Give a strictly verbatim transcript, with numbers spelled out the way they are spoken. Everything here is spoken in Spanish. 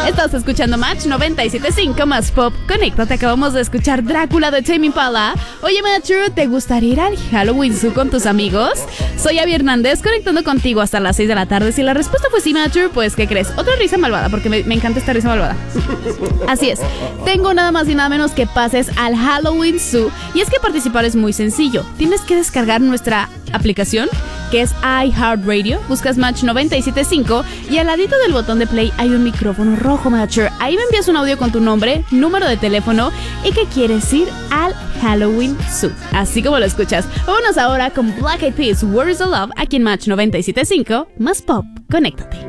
Estás escuchando Match noventa y siete punto cinco más Pop. Conéctate, acabamos de escuchar Drácula de Tame Impala. Oye, Matcher, ¿te gustaría ir al Halloween Zoo con tus amigos? Soy Abby Hernández, conectando contigo hasta las seis de la tarde. Si la respuesta fue sí, Matcher, pues ¿qué crees? Otra risa malvada, porque me, me encanta esta risa malvada. Así es, tengo nada más y nada menos que pases al Halloween Zoo. Y es que participar es muy sencillo. Tienes que descargar nuestra aplicación, que es iHeartRadio. Buscas Match noventa y siete punto cinco y al ladito del botón de play hay un micrófono rojo, Matcher. Ahí me envías un audio con tu nombre, número de teléfono y que quieres ir al Halloween Zoo. Así como lo escuchas. Vámonos ahora con Black Eyed Peas, Where is the Love, aquí en Match noventa y siete punto cinco más Pop. Conéctate.